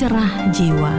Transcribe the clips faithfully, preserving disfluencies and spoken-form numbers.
pencerah jiwa.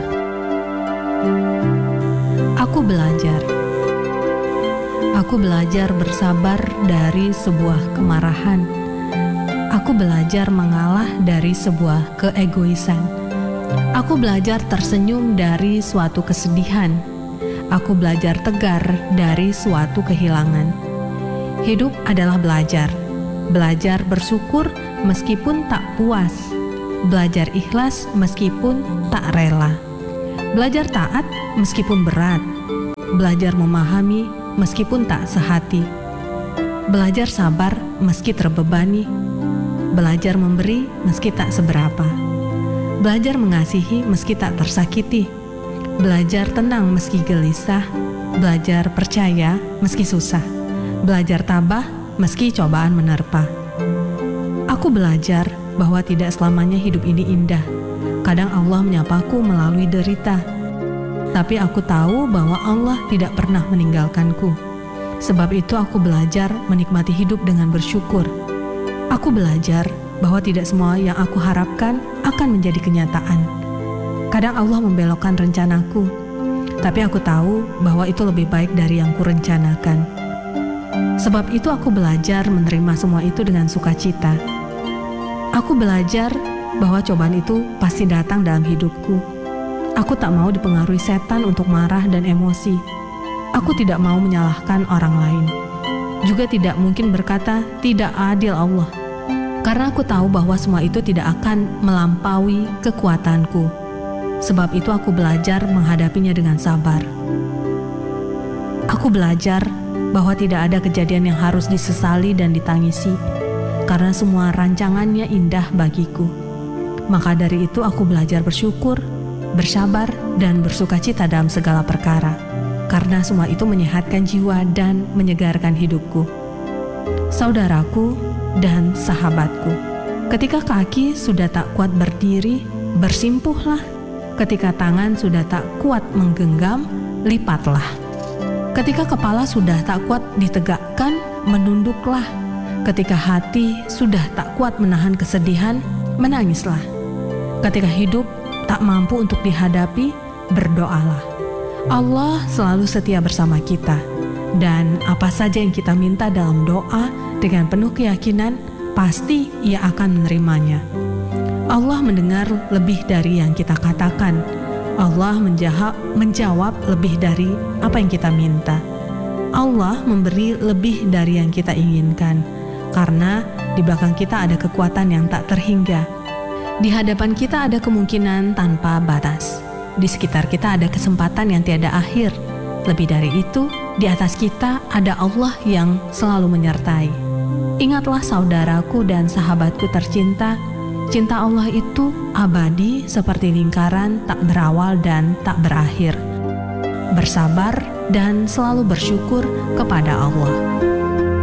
Aku belajar. Aku belajar bersabar dari sebuah kemarahan. Aku belajar mengalah dari sebuah keegoisan. Aku belajar tersenyum dari suatu kesedihan. Aku belajar tegar dari suatu kehilangan. Hidup adalah belajar. Belajar bersyukur meskipun tak puas. Belajar ikhlas meskipun tak rela. Belajar taat meskipun berat. Belajar memahami meskipun tak sehati. Belajar sabar meski terbebani. Belajar memberi meski tak seberapa. Belajar mengasihi meski tak tersakiti. Belajar tenang meski gelisah. Belajar percaya meski susah. Belajar tabah meski cobaan menerpa. Aku belajar bahwa tidak selamanya hidup ini indah. Kadang Allah menyapaku melalui derita. Tapi aku tahu bahwa Allah tidak pernah meninggalkanku. Sebab itu aku belajar menikmati hidup dengan bersyukur. Aku belajar bahwa tidak semua yang aku harapkan akan menjadi kenyataan. Kadang Allah membelokkan rencanaku, tapi aku tahu bahwa itu lebih baik dari yang kurencanakan. Sebab itu aku belajar menerima semua itu dengan sukacita. Aku belajar bahwa cobaan itu pasti datang dalam hidupku. Aku tak mau dipengaruhi setan untuk marah dan emosi. Aku tidak mau menyalahkan orang lain. Juga tidak mungkin berkata, tidak adil Allah. Karena aku tahu bahwa semua itu tidak akan melampaui kekuatanku. Sebab itu aku belajar menghadapinya dengan sabar. Aku belajar bahwa tidak ada kejadian yang harus disesali dan ditangisi. Karena semua rancangannya indah bagiku. Maka dari itu aku belajar bersyukur, bersabar, dan bersukacita dalam segala perkara, karena semua itu menyehatkan jiwa dan menyegarkan hidupku. Saudaraku dan sahabatku, ketika kaki sudah tak kuat berdiri, bersimpuhlah. Ketika tangan sudah tak kuat menggenggam, lipatlah. Ketika kepala sudah tak kuat ditegakkan, menunduklah. Ketika hati sudah tak kuat menahan kesedihan, menangislah. Ketika hidup tak mampu untuk dihadapi, berdoalah. Allah selalu setia bersama kita. Dan apa saja yang kita minta dalam doa dengan penuh keyakinan, pasti Ia akan menerimanya. Allah mendengar lebih dari yang kita katakan. Allah menjawab, menjawab lebih dari apa yang kita minta. Allah memberi lebih dari yang kita inginkan. Karena di belakang kita ada kekuatan yang tak terhingga. Di hadapan kita ada kemungkinan tanpa batas. Di sekitar kita ada kesempatan yang tiada akhir. Lebih dari itu, di atas kita ada Allah yang selalu menyertai. Ingatlah saudaraku dan sahabatku tercinta, cinta Allah itu abadi seperti lingkaran tak berawal dan tak berakhir. Bersabar dan selalu bersyukur kepada Allah.